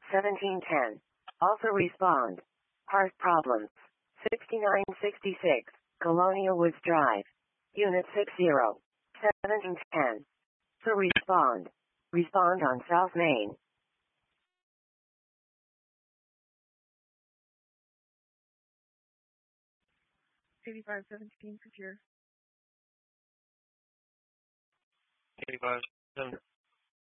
1710. Also respond. Heart problems. 6966. Colonial Woods Drive. Unit 60. 1710. So respond. Respond on South Main. 8517 secure. 8517.